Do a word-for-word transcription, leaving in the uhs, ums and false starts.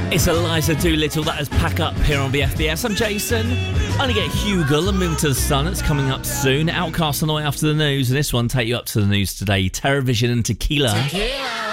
It's Eliza Doolittle, that is Pack Up here on B F B S. I'm Jason. I'm going to get Hugel and Move to the Sun. It's coming up soon. Outcast on the way after the news. And this one take you up to the news today. TerrorVision and Tequila. Tequila.